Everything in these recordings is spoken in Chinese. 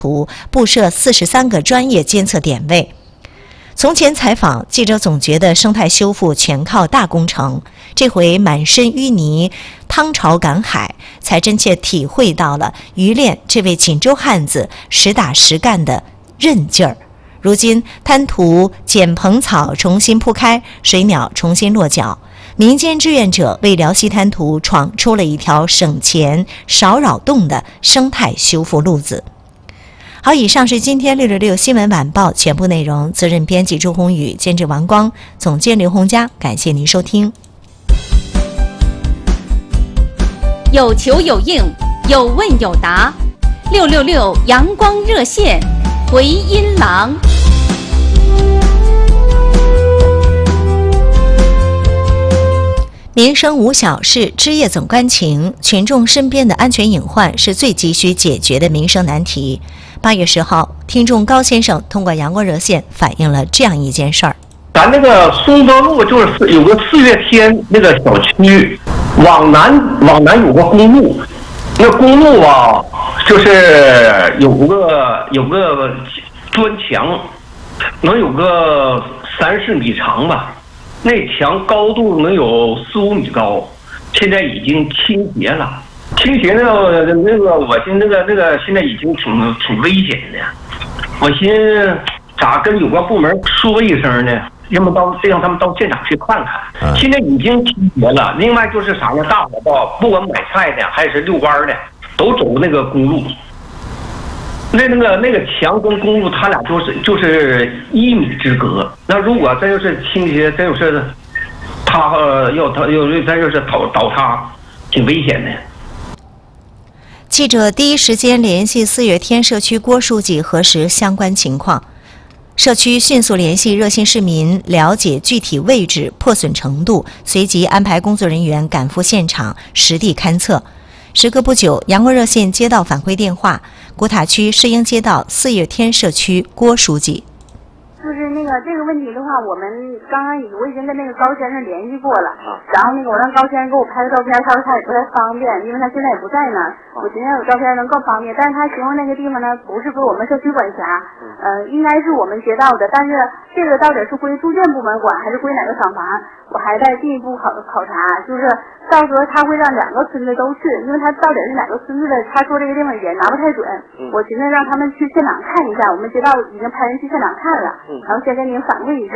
图布设43个专业监测点位。从前采访，记者总觉得生态修复全靠大工程，这回满身淤泥，趟潮赶海，才真切体会到了于炼这位锦州汉子实打实干的韧劲儿。如今滩涂剪蓬草重新铺开，水鸟重新落脚，民间志愿者为辽西滩涂闯出了一条省钱少扰动的生态修复路子。好，以上是今天666新闻晚报全部内容，责任编辑朱宏宇，监制王光，总监刘洪佳，感谢您收听。 有求有应，有问有答，666阳光热线回音廊。 民生无小事，枝叶总关情。群众身边的安全隐患是最急需解决的民生难题。8月10号，听众高先生通过阳光热线反映了这样一件事儿： 咱那个松德路就是有个4月天那个小区，往南有个公路，那公路啊，就是有个砖墙，能有个3-4米长吧。那墙高度能有4-5米高，现在已经倾斜了。倾斜那个，我寻那个现在已经挺危险的。我寻咋跟有关部门说一声呢？让他们到现场去看看。现在已经倾斜了。另外就是啥呢？大伙吧，不管买菜的还是遛弯的，都走那个公路。那个墙跟公路，它俩就是1米之隔。那如果真就是倾斜，真就是真就是倒塌，挺危险的。 记者第一时间联系4月天社区郭书记核实相关情况，社区迅速联系热心市民了解具体位置、破损程度，随即安排工作人员赶赴现场实地勘测。时隔不久，阳光热线接到反馈电话，古塔区市营街道4月天社区郭书记。 就是这个问题的话，我们刚刚我已经跟那个高先生联系过了，然后我让高先生给我拍个照片，他说他也不太方便，因为他现在也不在那儿。我寻思有照片能更方便，但是他形容那个地方呢，不是归我们社区管辖，应该是我们街道的，但是这个到底是归住建部门管还是归哪个厂房，我还在进一步考察，就是到时候他会让2个村子都去，因为他到底是哪个村子的，他说这个地方也拿不太准，我寻思让他们去现场看一下，我们街道已经派人去现场看了，然后先跟您反馈一下。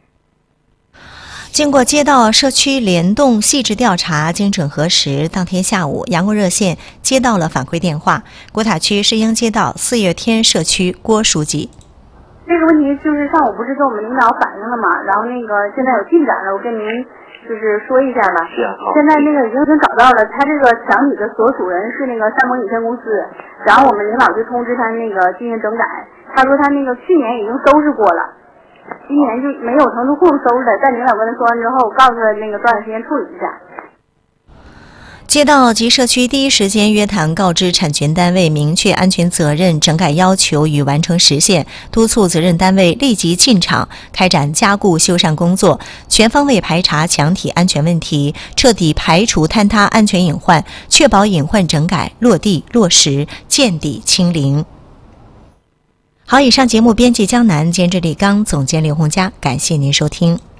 经过街道社区联动细致调查，精准核实，当天下午，阳光热线接到了反馈电话，古塔区市营街道4月天社区郭书记。 这个问题就是上午不是跟我们领导反映了吗？然后现在有进展了，我跟您就是说一下吧。现在已经找到了，他这个墙体的所属人是山盟有限公司，然后我们领导就通知他进行整改。他说他去年已经收拾过了。今年就没有程度户收拾的，但领导跟他说完之后，告诉他抓紧时间处理一下。 街道及社区第一时间约谈告知产权单位明确安全责任、整改要求与完成实现，督促责任单位立即进场开展加固修缮工作，全方位排查墙体安全问题，彻底排除坍塌安全隐患，确保隐患整改落地落实，见底清零。好，以上节目编辑江南，监制李刚，总监刘洪佳，感谢您收听。